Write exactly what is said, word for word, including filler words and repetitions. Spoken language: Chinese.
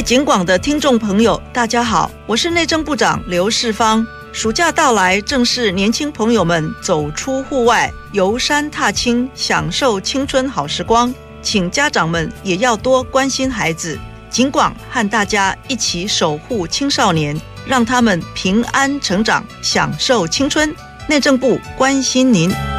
警广的听众朋友，大家好，我是内政部长刘世芳。暑假到来，正是年轻朋友们走出户外，游山踏青，享受青春好时光。请家长们也要多关心孩子，警广和大家一起守护青少年，让他们平安成长，享受青春。内政部关心您。